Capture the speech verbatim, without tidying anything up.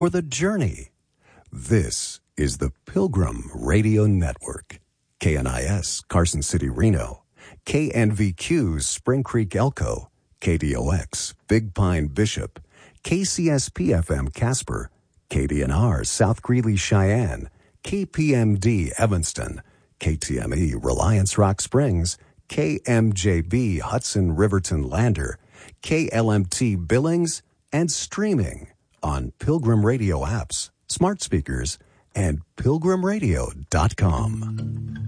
for the journey. This is the Pilgrim Radio Network. K N I S, Carson City, Reno. K N V Q, Spring Creek, Elko. K D O X, Big Pine, Bishop. K C S P F M, Casper. K D N R, South Greeley, Cheyenne. K P M D, Evanston. K T M E, Reliance Rock Springs. K M J B, Hudson, Riverton, Lander. K L M T, Billings, and streaming on Pilgrim Radio apps, smart speakers, and pilgrim radio dot com.